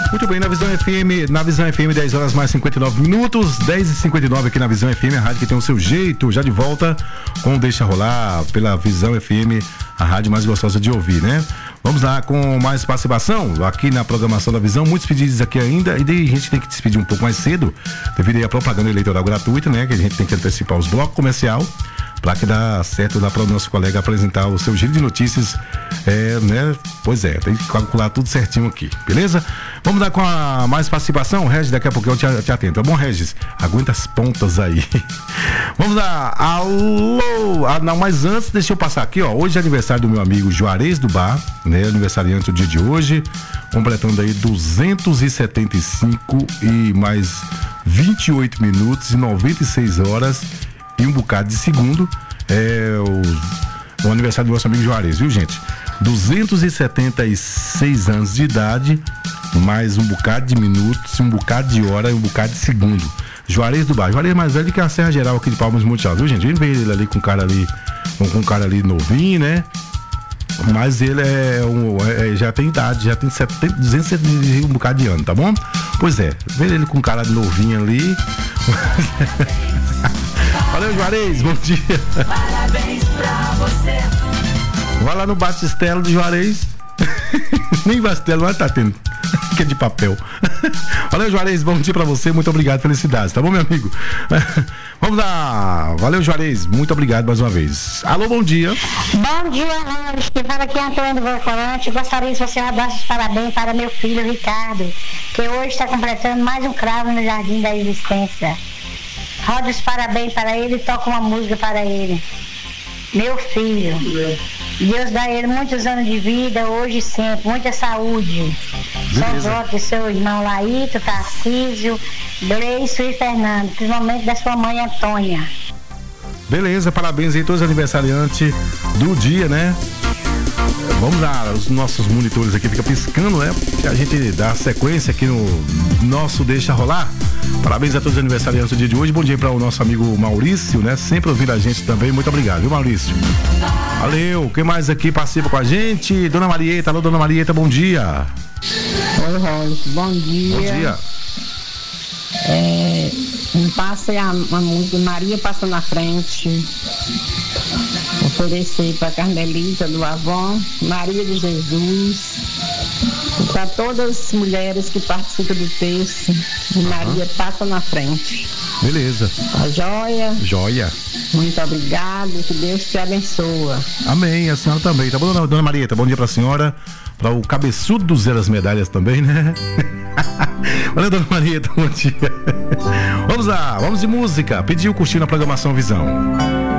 Muito bem, na Visão FM 10 horas mais 59 minutos, 10h59 aqui na Visão FM, a rádio que tem o seu jeito, já de volta com Deixa Rolar pela Visão FM, a rádio mais gostosa de ouvir, né? Vamos lá com mais participação aqui na programação da Visão, muitos pedidos aqui ainda, e daí a gente tem que despedir um pouco mais cedo, devido aí à propaganda eleitoral gratuita, né? Que a gente tem que antecipar os blocos comercial, para que dá certo, dá para o nosso colega apresentar o seu giro de notícias, né? Pois é, tem que calcular tudo certinho aqui, beleza? Vamos dar com a mais participação, Regis, daqui a pouco eu te atento, tá bom, Regis? Aguenta as pontas aí. Vamos lá, alô! Não, mas antes, deixa eu passar aqui, ó, hoje é aniversário do meu amigo Juarez do Bar, né? Aniversariante do dia de hoje, completando aí 275 e mais 28 minutos e 96 horas e um bocado de segundo, o aniversário do nosso amigo Juarez, viu, gente? 276 anos de idade, mais um bocado de minutos, um bocado de hora e um bocado de segundo. Juarez do Bar, Juarez mais velho que a Serra Geral aqui de Palmas Monte Alto, viu, gente? A gente vê ele ali com um cara ali novinho, né? Mas ele já tem idade, já tem 270 e um bocado de ano, tá bom? Pois é, vê ele com um cara novinho ali. Valeu, Juarez, bom dia. Parabéns pra você. Vai lá no Batistelo de Juarez. Nem Batistelo, mas tá tendo. Que é de papel. Valeu, Juarez, bom dia pra você, muito obrigado, felicidades, tá bom, meu amigo? Vamos lá, valeu, Juarez, muito obrigado mais uma vez. Alô, bom dia. Bom dia, Regis, que fala aqui Antônio do Volcolante. Gostaria de você dar os parabéns para meu filho Ricardo, que hoje está completando mais um cravo no Jardim da Existência. Roda os parabéns para ele e toca uma música para ele. Meu filho, Deus dá a ele muitos anos de vida, hoje e sempre, muita saúde. São votos de seu irmão Laíto, Tarcísio, Gleice e Fernando, principalmente da sua mãe Antônia. Beleza, parabéns aí a todos os aniversariantes do dia, né? Vamos lá, os nossos monitores aqui ficam piscando, né? Que a gente dá sequência aqui no nosso Deixa Rolar. Parabéns a todos os aniversariantes do dia de hoje. Bom dia para o nosso amigo Maurício, né? Sempre ouvindo a gente também. Muito obrigado, viu, Maurício? Valeu. Quem mais aqui participa com a gente? Dona Marieta. Alô, Dona Marieta, bom dia. Oi, Roy. Bom dia. Bom dia. Me passa a música Maria Passa na Frente. Oferecer para Carmelita do Avon, Maria de Jesus, para todas as mulheres que participam do texto, Maria Passa na Frente. Beleza. Tá joia? Joia. Muito obrigado, que Deus te abençoa. Amém, a senhora também. Tá bom, Dona Marieta? Bom dia pra senhora, para o cabeçudo do Zé das Medalhas também, né? Valeu, Dona Marieta, bom dia. Vamos lá, vamos de música. Pediu curtir na programação Visão.